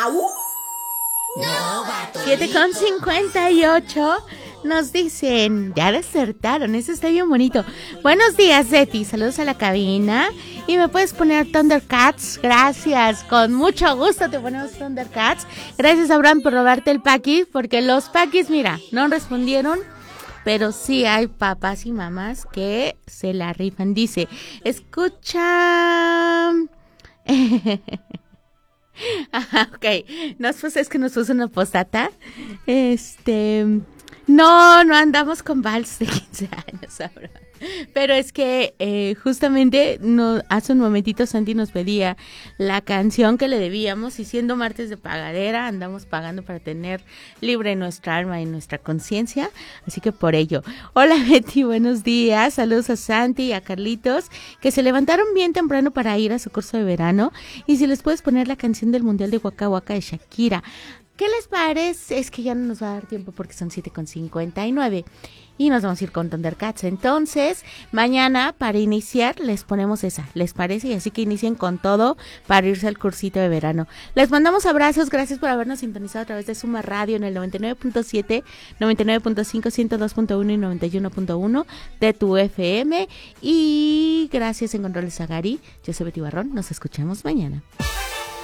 No, vato. 7:58 nos dicen, ya desertaron, eso está bien bonito. Buenos días, Zeti, saludos a la cabina. Y me puedes poner Thundercats, gracias, con mucho gusto te ponemos Thundercats. Gracias, Abraham, por robarte el Paqui, porque los Paquis, mira, no respondieron. Pero sí hay papás y mamás que se la rifan. Dice, escucha... Ajá, ok. Es que nos puso una postdata. No andamos con vals de 15 años ahora. Pero es que justamente hace un momentito Santi nos pedía la canción que le debíamos y siendo martes de pagadera andamos pagando para tener libre nuestra alma y nuestra conciencia, así que por ello. Hola Betty, buenos días, saludos a Santi y a Carlitos que se levantaron bien temprano para ir a su curso de verano y si les puedes poner la canción del Mundial de Waka Waka de Shakira. ¿Qué les parece? Es que ya no nos va a dar tiempo porque son 7:59 y nos vamos a ir con Thundercats. Entonces, mañana para iniciar les ponemos esa, ¿les parece? Y así que inicien con todo para irse al cursito de verano. Les mandamos abrazos, gracias por habernos sintonizado a través de Suma Radio en el 99.7, 99.5, 102.1 y 91.1 de tu FM. Y gracias en Controles a Gary. Yo soy Betty Barrón, nos escuchamos mañana.